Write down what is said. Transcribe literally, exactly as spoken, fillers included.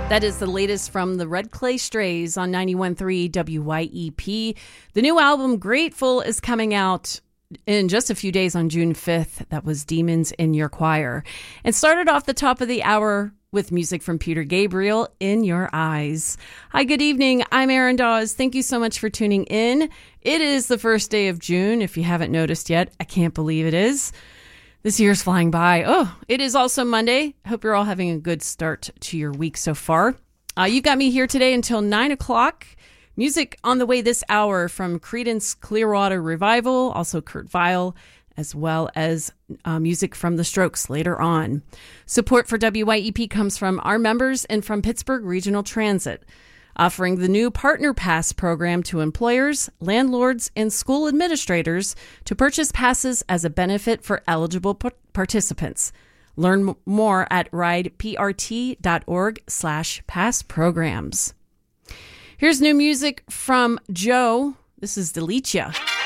That is the latest from the Red Clay Strays on ninety-one point three W Y E P. The new album, Grateful, is coming out in just a few days on June fifth. That was Demons in Your Choir. And started off the top of the hour with music from Peter Gabriel, In Your Eyes. Hi, good evening. I'm Erin Dawes. Thank you so much for tuning in. It is the first day of June, if you haven't noticed yet. I can't believe it is. This year's flying by. Oh, it is also Monday. I hope you're all having a good start to your week so far. Uh, you got me here today until nine o'clock. Music on the way this hour from Creedence Clearwater Revival, also Kurt Vile, as well as uh, music from The Strokes later on. Support for W Y E P comes from our members and from Pittsburgh Regional Transit, offering the new Partner Pass program to employers, landlords, and school administrators to purchase passes as a benefit for eligible p- participants. Learn m- more at rideprt.org slash pass programs. Here's new music from Joe. This is Delicia.